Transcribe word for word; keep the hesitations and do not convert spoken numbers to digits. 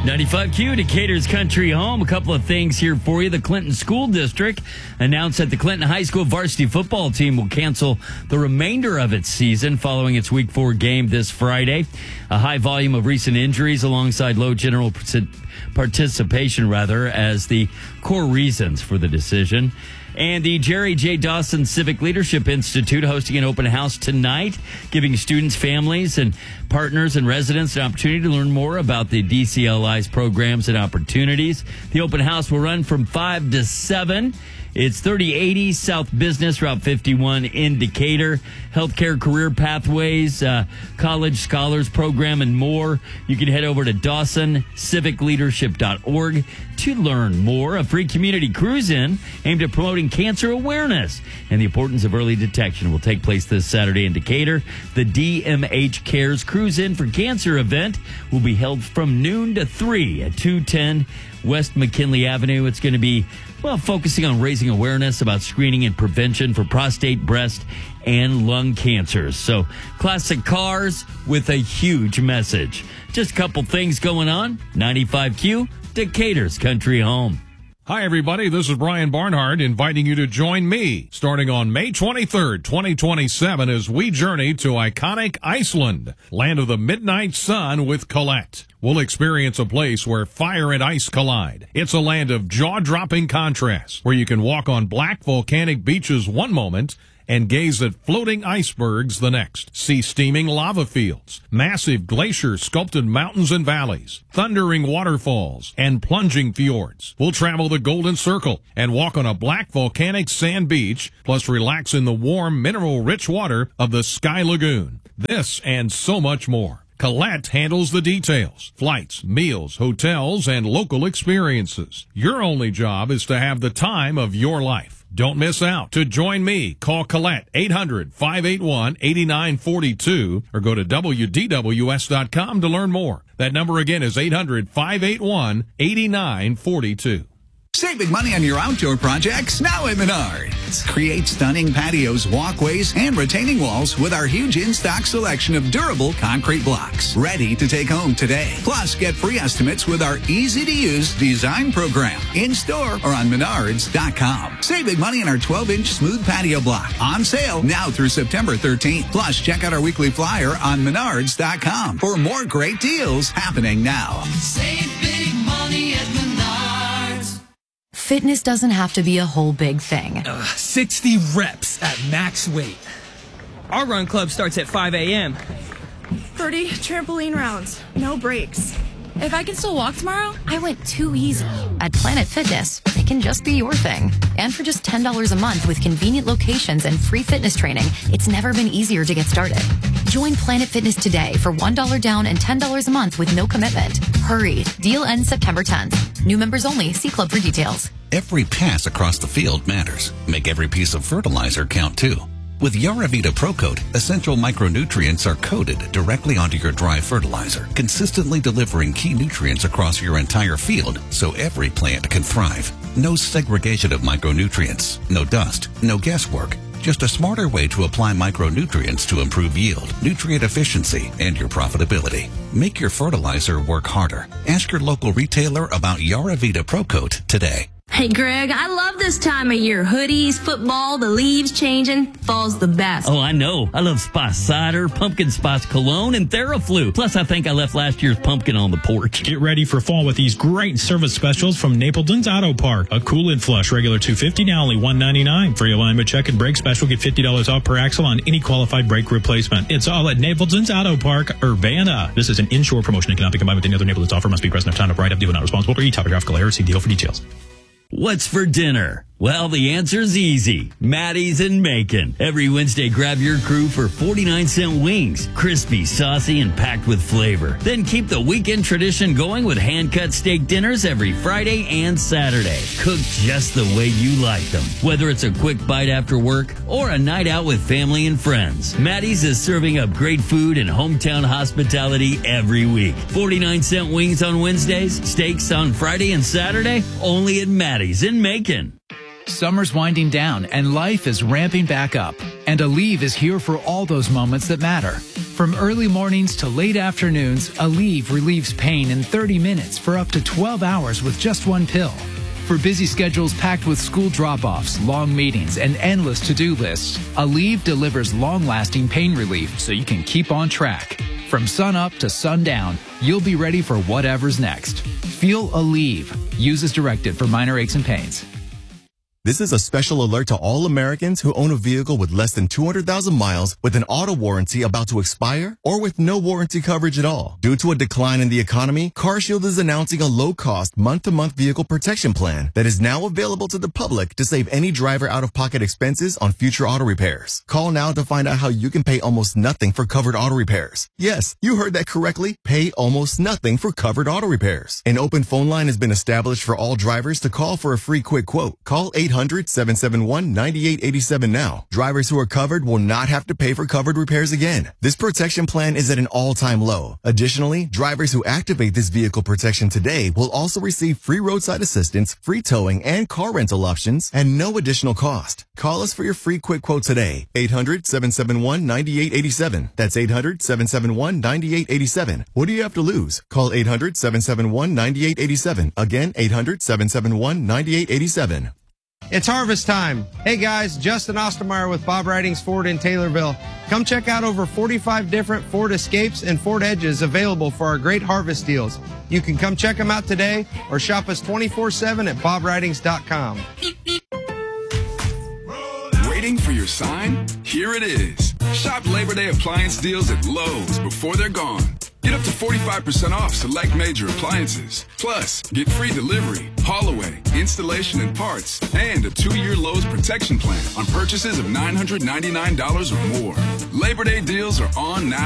ninety-five Q, Decatur's Country Home. A couple of things here for you. The Clinton School District announced that the Clinton High School varsity football team will cancel the remainder of its season following its week four game this Friday. A high volume of recent injuries alongside low general participation, rather, as the core reasons for the decision. And the Jerry J. Dawson Civic Leadership Institute hosting an open house tonight, giving students, families, and partners and residents an opportunity to learn more about the D C L I's programs and opportunities. The open house will run from five to seven. It's thirty eighty South Business, Route fifty-one in Decatur. Healthcare career pathways, uh, college scholars program, and more. You can head over to Dawson Civic Leadership dot org to learn more. A free community cruise-in aimed at promoting cancer awareness and the importance of early detection will take place this Saturday in Decatur. The D M H Cares Cruise-In for Cancer event will be held from noon to three at two ten West McKinley Avenue. It's going to be, well, focusing on raising awareness about screening and prevention for prostate, breast, and lung cancers. So, classic cars with a huge message. Just a couple things going on. ninety-five Q, Decatur's Country Home. Hi, everybody. This is Brian Barnhart inviting you to join me starting on May twenty-third, twenty twenty-seven as we journey to iconic Iceland, land of the midnight sun with Colette. We'll experience a place where fire and ice collide. It's a land of jaw-dropping contrasts where you can walk on black volcanic beaches one moment and gaze at floating icebergs the next. See steaming lava fields, massive glacier-sculpted mountains and valleys, thundering waterfalls, and plunging fjords. We'll travel the Golden Circle and walk on a black volcanic sand beach, plus relax in the warm, mineral-rich water of the Sky Lagoon. This and so much more. Colette handles the details, flights, meals, hotels, and local experiences. Your only job is to have the time of your life. Don't miss out. To join me, call Colette eight hundred, five eight one, eight nine four two or go to W D W S dot com to learn more. That number again is eight hundred, five eight one, eight nine four two. Save big money on your outdoor projects now at Menards. Create stunning patios, walkways, and retaining walls with our huge in-stock selection of durable concrete blocks. Ready to take home today. Plus, get free estimates with our easy-to-use design program. In-store or on Menards dot com. Save big money on our twelve-inch smooth patio block. On sale now through September thirteenth. Plus, check out our weekly flyer on Menards dot com for more great deals happening now. Save big money at Menards. Fitness doesn't have to be a whole big thing. Uh, sixty reps at max weight. Our run club starts at five a.m. thirty trampoline rounds, no breaks. If I can still walk tomorrow? I went too easy. At Planet Fitness, it can just be your thing. And for just ten dollars a month with convenient locations and free fitness training, it's never been easier to get started. Join Planet Fitness today for one dollar down and ten dollars a month with no commitment. Hurry. Deal ends September tenth. New members only. See club for details. Every pass across the field matters. Make every piece of fertilizer count too. With Yaravita Pro Coat, essential micronutrients are coated directly onto your dry fertilizer, consistently delivering key nutrients across your entire field so every plant can thrive. No segregation of micronutrients, no dust, no guesswork. Just a smarter way to apply micronutrients to improve yield, nutrient efficiency, and your profitability. Make your fertilizer work harder. Ask your local retailer about Yaravita Pro Coat today. Hey, Greg, I love this time of year. Hoodies, football, the leaves changing. Fall's the best. Oh, I know. I love Spice Cider, Pumpkin Spice Cologne, and Theraflu. Plus, I think I left last year's pumpkin on the porch. Get ready for fall with these great service specials from Napleton's Auto Park. A cool and flush, regular two hundred fifty dollars, now only one hundred ninety-nine dollars. Free alignment check and brake special, get fifty dollars off per axle on any qualified brake replacement. It's all at Napleton's Auto Park, Urbana. This is an inshore promotion and cannot be combined with any other Napleton's offer. Must be present enough time to write up. Deal not responsible for any topographical error. See deal for details. What's for dinner? Well, the answer's easy. Maddie's in Macon. Every Wednesday, grab your crew for forty-nine cent wings. Crispy, saucy, and packed with flavor. Then keep the weekend tradition going with hand-cut steak dinners every Friday and Saturday. Cooked just the way you like them. Whether it's a quick bite after work or a night out with family and friends. Maddie's is serving up great food and hometown hospitality every week. forty-nine cent wings on Wednesdays, steaks on Friday and Saturday, only at Maddie's in Macon. Summer's winding down and life is ramping back up. And Aleve is here for all those moments that matter. From early mornings to late afternoons, Aleve relieves pain in thirty minutes for up to twelve hours with just one pill. For busy schedules packed with school drop-offs, long meetings, and endless to-do lists, Aleve delivers long-lasting pain relief so you can keep on track. From sun up to sundown, you'll be ready for whatever's next. Feel Aleve. Use as directed for minor aches and pains. This is a special alert to all Americans who own a vehicle with less than two hundred thousand miles with an auto warranty about to expire or with no warranty coverage at all. Due to a decline in the economy, CarShield is announcing a low-cost month-to-month vehicle protection plan that is now available to the public to save any driver out-of-pocket expenses on future auto repairs. Call now to find out how you can pay almost nothing for covered auto repairs. Yes, you heard that correctly. Pay almost nothing for covered auto repairs. An open phone line has been established for all drivers to call for a free quick quote. Call eight hundred, seven seven one, nine eight eight seven now. Drivers who are covered will not have to pay for covered repairs again. This protection plan is at an all-time low. Additionally, drivers who activate this vehicle protection today will also receive free roadside assistance, free towing, and car rental options at no additional cost. Call us for your free quick quote today. eight hundred, seven seven one, nine eight eight seven. That's eight hundred, seven seven one, nine eight eight seven. What do you have to lose? Call eight hundred, seven seven one, nine eight eight seven. Again, eight hundred, seven seven one, nine eight eight seven. It's harvest time. Hey guys, Justin Ostermeyer with Bob Ridings Ford in Taylorville. Come check out over forty-five different Ford Escapes and Ford Edges available for our great harvest deals. You can come check them out today or shop us twenty-four seven at bob ridings dot com. Waiting for your sign? Here it is. Shop Labor Day appliance deals at Lowe's before they're gone. Get up to forty-five percent off select major appliances. Plus, get free delivery, haul away, installation and parts, and a two-year Lowe's protection plan on purchases of nine hundred ninety-nine dollars or more. Labor Day deals are on now.